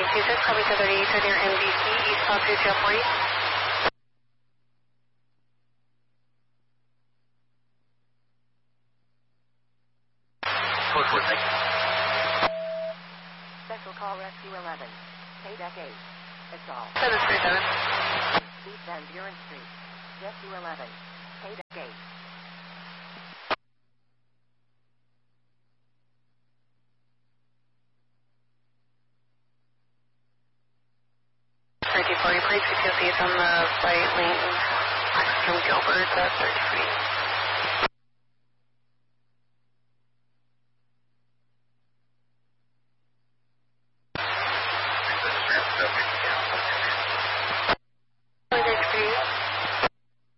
26, copy to 38 near MDC, East South 3040. Code 4, thank you. Special call rescue 11. Paydeck 8. Assault. 737. East Van Buren Street. Rescue 11. Paydeck 8. Please, you can see it's on the right lane from Gilbert, 33.